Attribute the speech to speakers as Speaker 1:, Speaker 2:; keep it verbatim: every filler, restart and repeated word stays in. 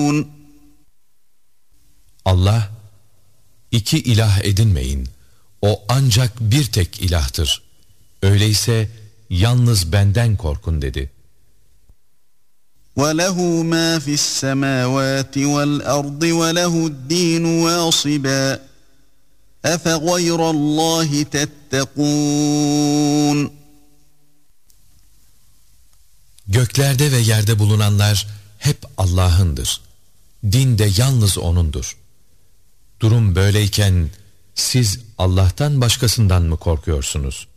Speaker 1: Allah, iki ilah edinmeyin. O ancak bir tek ilahtır. Öyleyse yalnız benden korkun dedi.
Speaker 2: وَلَهُ مَا فِي السَّمَاوَاتِ وَالْأَرْضِ وَلَهُ الدِّينُ وَاصِبًا اَفَغَيْرَ اللّٰهِ تَتَّقُونَ.
Speaker 1: Göklerde ve yerde bulunanlar hep Allah'ındır. Din de yalnız O'nundur. Durum böyleyken siz Allah'tan başkasından mı korkuyorsunuz?